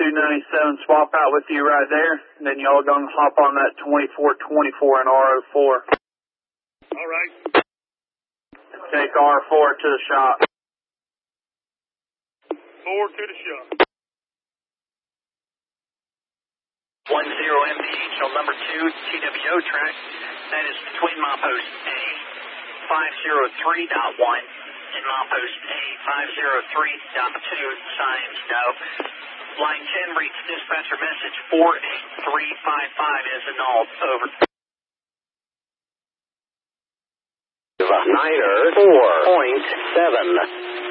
297 swap out with you right there, and then y'all gonna hop on that 2424 in RO4. All right. Take R4 to the shop. 4 to the shop. 10 MPH on number 2 TWO track. That is between milepost A 503.1 and milepost A 503.2. Signs no. Line 10 reads dispatcher message 48355 is annulled. Over. Niner 4.7.